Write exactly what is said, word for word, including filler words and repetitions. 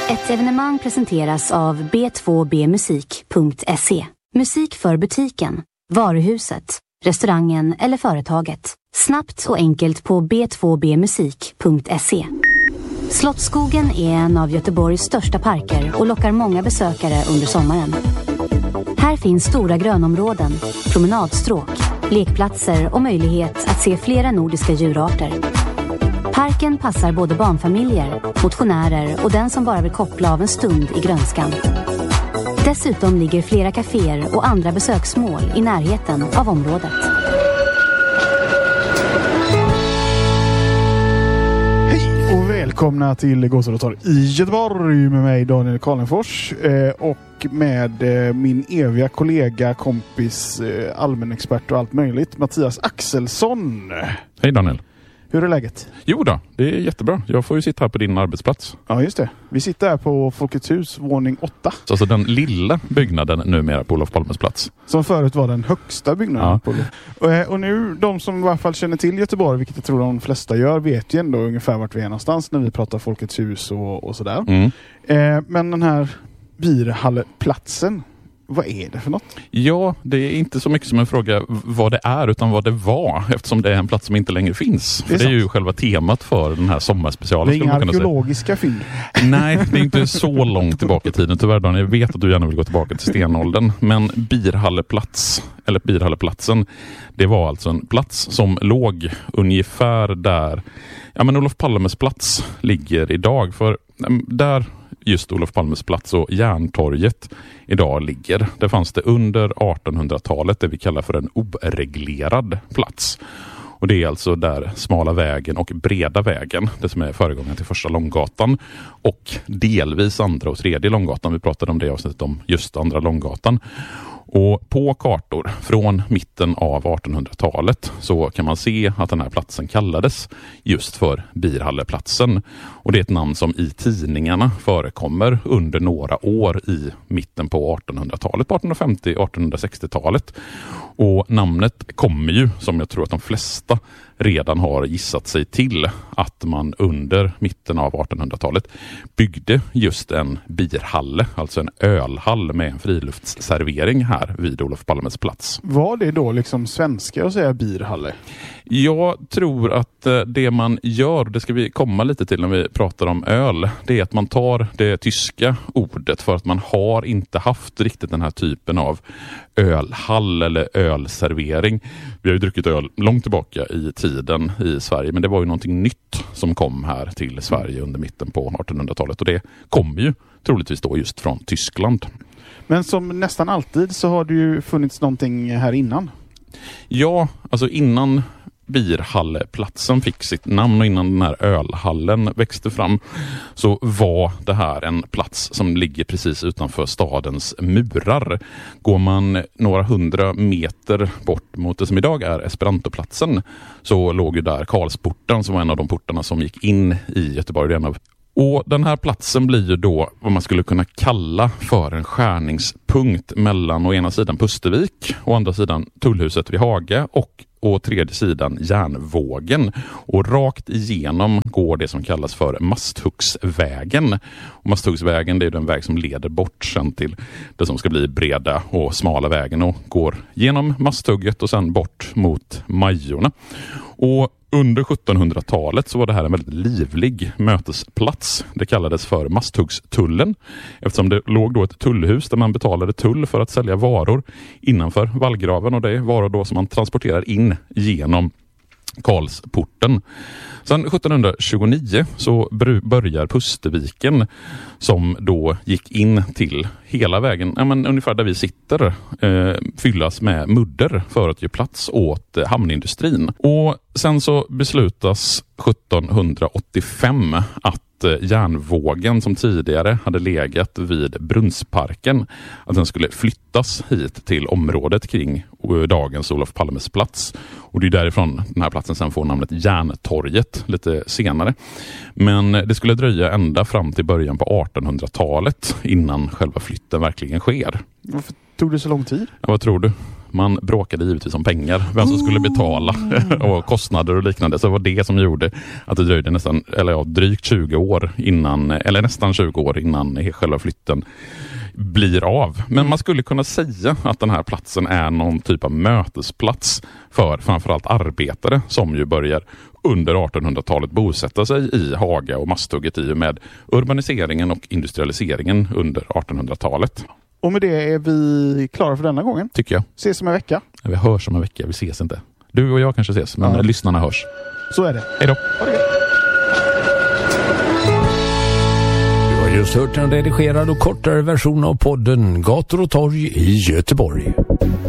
Ett evenemang presenteras av b två b musik punkt se. Musik för butiken, varuhuset, restaurangen eller företaget. Snabbt och enkelt på b två b musik punkt se. Slottsskogen är en av Göteborgs största parker och lockar många besökare under sommaren. Här finns stora grönområden, promenadstråk, lekplatser och möjlighet att se flera nordiska djurarter. Parken passar både barnfamiljer, motionärer och den som bara vill koppla av en stund i grönskan. Dessutom ligger flera kaféer och andra besöksmål i närheten av området. Hej och välkomna till Gåsadator i Göteborg med mig Daniel Karlenfors eh, och med eh, min eviga kollega, kompis, eh, allmänexpert och allt möjligt, Mattias Axelsson. Hej Daniel. Hur är läget? Jo då, det är jättebra. Jag får ju sitta här på din arbetsplats. Ja, just det. Vi sitter här på Folkets hus, våning åtta. Så alltså den lilla byggnaden numera på Olof Palmes plats. Som förut var den högsta byggnaden. Ja. På Olof. Och, och nu, de som i alla fall känner till Göteborg, vilket jag tror de flesta gör, vet ju ändå ungefär vart vi är någonstans när vi pratar Folkets hus och, och sådär. Mm. Eh, men den här Birhalleplatsen, vad är det för något? Ja, det är inte så mycket som en fråga vad det är utan vad det var, eftersom det är en plats som inte längre finns. Det är, det är ju själva temat för den här sommarspecialen. Det är inga arkeologiska fynd. Nej, det är inte så långt tillbaka i tiden. Tyvärr, Dan, jag vet att du gärna vill gå tillbaka till stenåldern. Men Birhalleplats, eller Birhalleplatsen, det var alltså en plats som låg ungefär där ja, men Olof Palmes plats ligger idag. För där just Olof Palmes plats och Järntorget idag ligger. Det fanns det under artonhundratalet det vi kallar för en oreglerad plats. Och det är alltså där smala vägen och breda vägen, det som är föregångaren till första Långgatan och delvis andra och tredje Långgatan. Vi pratade om det avsnittet om just andra Långgatan. Och på kartor från mitten av artonhundratalet så kan man se att den här platsen kallades just för Birhalleplatsen. Och det är ett namn som i tidningarna förekommer under några år i mitten på artonhundratalet, på artonhundrafemtio- och artonhundrasextiotalet. Och namnet kommer ju, som jag tror att de flesta redan har gissat sig till, att man under mitten av artonhundratalet byggde just en birhalle, alltså en ölhall med en friluftsservering här vid Olof Palmes plats. Var det då liksom svenska att säga birhalle? Jag tror att det man gör, det ska vi komma lite till när vi pratar om öl, det är att man tar det tyska ordet för att man har inte haft riktigt den här typen av ölhall eller ölservering. Vi har ju druckit öl långt tillbaka i tiden i Sverige, men det var ju någonting nytt som kom här till Sverige under mitten på artonhundratalet och det kommer ju troligtvis då just från Tyskland. Men som nästan alltid så har det ju funnits någonting här innan. Ja, alltså innan Birhalleplatsen fick sitt namn och innan den här ölhallen växte fram så var det här en plats som ligger precis utanför stadens murar. Går man några hundra meter bort mot det som idag är Esperantoplatsen så låg ju där Karlsporten som var en av de portarna som gick in i Göteborg. En av Och den här platsen blir ju då vad man skulle kunna kalla för en skärningspunkt mellan å ena sidan Pustervik och å andra sidan Tullhuset vid Haga och å tredje sidan Järnvågen. Och rakt igenom går det som kallas för Masthuggsvägen. Och Masthuggsvägen det är den väg som leder bort sen till det som ska bli breda och smala vägen och går genom Masthugget och sen bort mot Majorna. Och under sjuttonhundratalet så var det här en väldigt livlig mötesplats. Det kallades för Masthuggstullen eftersom det låg då ett tullhus där man betalade tull för att sälja varor innanför vallgraven och det är varor då som man transporterar in genom Karlsporten. Sen sjuttonhundratjugonio så börjar Pusterviken som då gick in till hela vägen, ja, men ungefär där vi sitter, eh, fyllas med mudder för att ge plats åt eh, hamnindustrin. Och sen så beslutas sjuttonhundraåttiofem att Järnvågen som tidigare hade legat vid Brunnsparken att den skulle flyttas hit till området kring dagens Olof Palmes plats. Och det är därifrån den här platsen sen får namnet Järntorget lite senare. Men det skulle dröja ända fram till början på artonhundratalet innan själva flytten verkligen sker. Varför tog det så lång tid? Ja, vad tror du? Man bråkade givetvis om pengar, vem som skulle betala och kostnader och liknande. Så det var det som gjorde att det dröjde nästan, eller ja, drygt tjugo år innan, eller nästan tjugo år innan själva flytten blir av. Men man skulle kunna säga att den här platsen är någon typ av mötesplats för framförallt arbetare som ju börjar under artonhundratalet bosätta sig i Haga och Masthugget i och med urbaniseringen och industrialiseringen under artonhundratalet. Och med det är vi klara för denna gången. Tycker jag. Ses om en vecka. Vi hörs om en vecka, vi ses inte. Du och jag kanske ses, men ja. Lyssnarna hörs. Så är det. Hej då. Ha det gött. Du har just hört en redigerad och kortare version av podden Gator och torg i Göteborg.